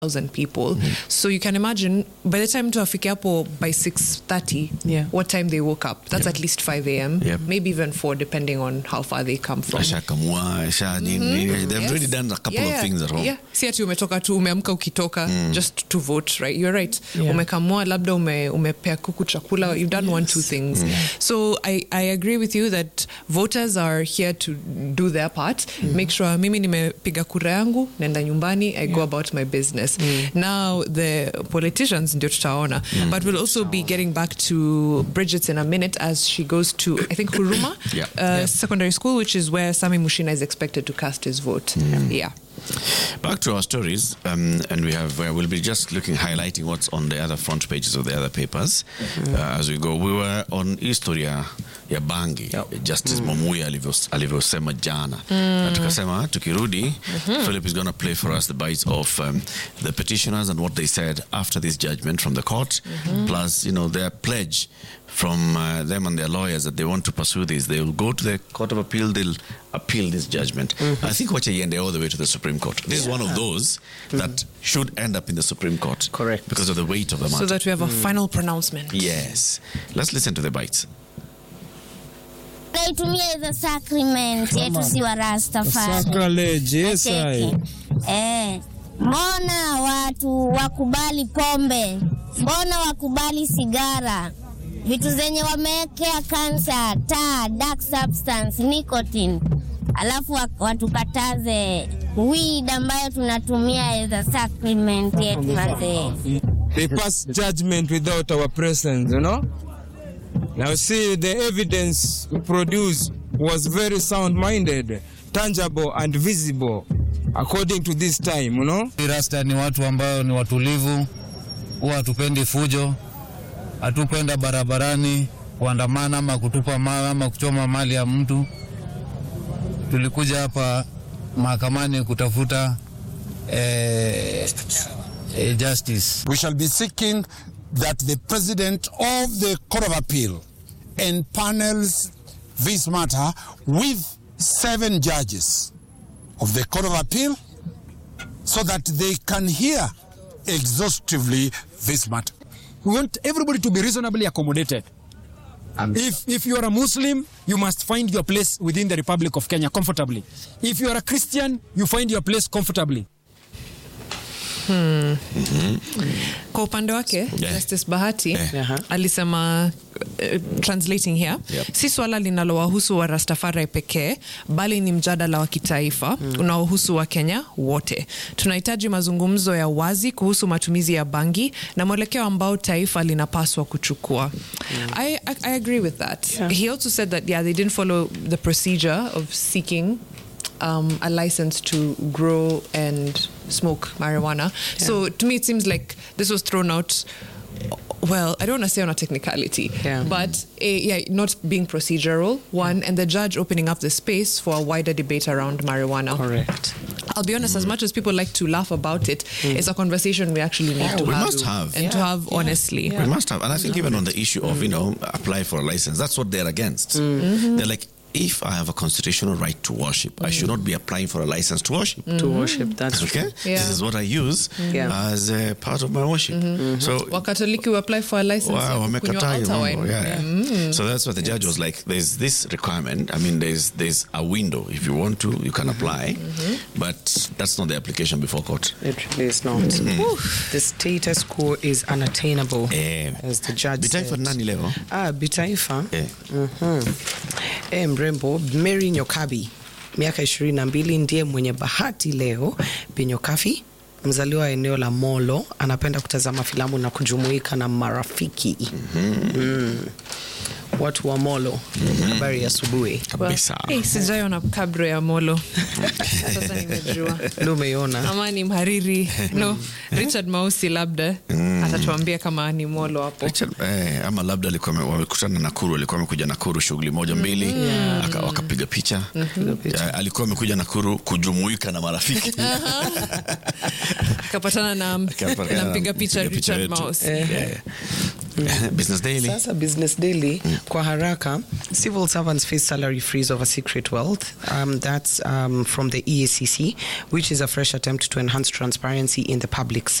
1,000 people. So you can imagine by the time to afike hapo by 6:30, what time they woke up. That's at least 5 a.m. Maybe even 4, depending on how far they come from. They've already done a couple of things at home. Yeah. Si ati umetoka tu umeamka ukitoka just to vote, right? You're right. Umekamua labda umepea kuku chakula. You've done 1-2 things. So I agree with you that voters are here to do their part. Make sure mimi nimepiga kura yangu, nenda nyumbani, I go about my business. Now the politicians ndio tutaona, but we'll also be getting back to Bridget in a minute as she goes to, I think, Huruma Secondary School, which is where Sami Mushina is expected to cast his vote. Back to our stories, and we'll be just highlighting what's on the other front pages of the other papers as we go. We were on historia ya Bangi, Justice Momuya alivyosema jana. Tukasema tukirudi, Philip is going to play for us the bites of the petitioners and what they said after this judgment from the court, plus their pledge from them and their lawyers that they want to pursue this. They will go to the Court of Appeal, they'll appeal this judgment. I think wacha iende all the way to the Supreme Court. This is one of those that should end up in the Supreme Court. Correct. Because of the weight of the matter. So that we have a final pronouncement. Yes. Let's listen to the bites. Naitumia the sacrament yetu si wa Rastafari. Sacrilege, yes I. Mbona watu wakubali pombe? Mbona wakubali sigara? Vitu zenye wamekea cancer, tar, dark substance, nicotine. Alafu watukataze weed ambayo tunatumia as a sacrament yetu mazee. They pass judgment without our presence, Now see, the evidence produced was very sound-minded, tangible and visible according to this time, Rasta ni watu ambao ni watulivu, huwa hatupendi fujo, hatupenda barabarani kuandamana ama kutupa mawe ama kuchoma mali ya mtu. Tulikuja hapa mahakamani kutafuta justice. We shall be seeking that the President of the Court of Appeal empanels this matter with 7 judges of the Court of Appeal so that they can hear exhaustively this matter. We want everybody to be reasonably accommodated. If you are a Muslim, you must find your place within the Republic of Kenya comfortably. If you are a Christian, you find your place comfortably. Kwa upande wake Justice Bahati alisema, translating here, si swala linalowahusu wa Rastafari pekee, bali ni mjadala wa kitaifa unaohusu wa Kenya wote. Tunahitaji mazungumzo ya wazi kuhusu matumizi ya bangi na mwelekeo ambao taifa linapaswa kuchukua. I agree with that. He also said that they didn't follow the procedure of seeking a license to grow and smoke marijuana. So to me it seems like this was thrown out, well, I don't want to say on a technicality, but not being procedural, one, and the judge opening up the space for a wider debate around marijuana. Correct. I'll be honest, as much as people like to laugh about it, it's a conversation we actually need to have. Must have. And to have honestly. We must have. And I think even on the issue of, apply for a license, that's what they're against. They're like, if I have a constitutional right to worship, I should not be applying for a license to worship. To worship, that's okay. This is what I use as a part of my worship. So Wakatoliki will apply for a license. So that's what the judge was like. There's this requirement. I mean, there's a window. If you want to, you can apply, but that's not the application before court. It really is not. The status quo is unattainable, as the judge said. Bitaifa nani leo? Bitaifa. Mrembo Mary Nyokabi, miaka 22, ndiye mwenye bahati leo. Binyokafi, mzaliwa eneo la Molo, anapenda kutazama filamu na kujumuika na marafiki. Watu wa Molo, habari ya asubuhi. Kabisa. Sijaona kabro ya Molo. Sasa nimejua. Ndio umeona. Ama ni mhariri. No, Richard Mausi labda atatuambia kama ni Molo hapo. Richard, ama labda alikuwa wamekutana Nakuru, alikuwa amekuja Nakuru shughuli moja mbili, wakapiga picha. Alikuwa amekuja Nakuru kujumuika na marafiki. Akapatana na mpiga picha Richard Mausi. Business Daily. Sasa Business Daily, kwa haraka, civil servants face salary freeze over secret wealth. That's from the EACC, which is a fresh attempt to enhance transparency in the public